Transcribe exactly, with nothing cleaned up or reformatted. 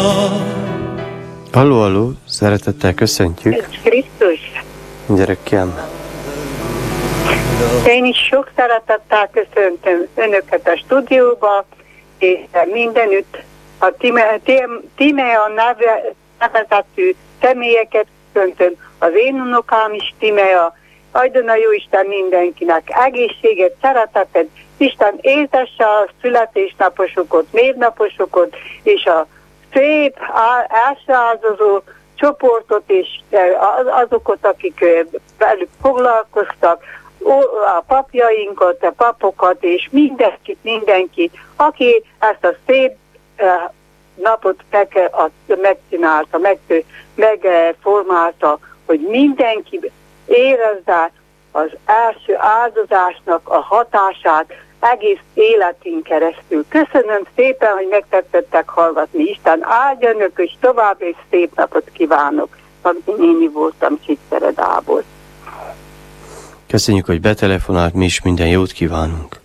Halló, halló, szeretettel köszöntjük. Krisztus. Gyerek kiáll. Én is sok szeretettel köszöntöm Önöket a stúdióba, és mindenütt a Timea neve, nevezetű személyeket köszöntöm, az én unokám is Timea. Adjon a Jóisten mindenkinek egészséget, szeretetet, Isten éltesse a születésnaposokat, névnaposokat, és a szép elsőáldozó csoportot, és azokat, akik velük foglalkoztak, a papjainkat, a papokat, és mindenkit, mindenkit, aki ezt a szép napot meg, megcsinálta, meg, megformálta, hogy mindenki érezze az első áldozásnak a hatását egész életén keresztül. Köszönöm szépen, hogy megtettettek hallgatni. Isten áldja önök, és tovább és szép napot kívánok. Magdi néni voltam Csíkszeredából. Köszönjük, hogy betelefonált, mi is minden jót kívánunk.